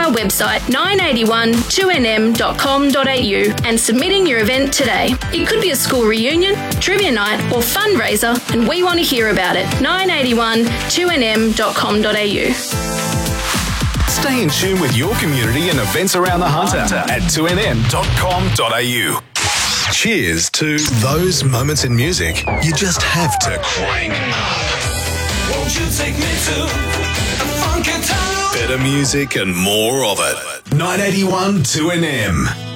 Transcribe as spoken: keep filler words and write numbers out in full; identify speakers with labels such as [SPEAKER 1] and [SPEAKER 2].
[SPEAKER 1] our website nine eight one two n m dot com dot a u and submitting your event today. It could be a school reunion, trivia night or fundraiser, and we want to hear about it. nine eight one two n m dot com dot a u.
[SPEAKER 2] Stay in tune with your community and events around the Hunter at two n m dot com dot a u. Cheers to those moments in music you just have to crank up. Won't you take me to a funky town? Better music and more of it. nine eight one two N M.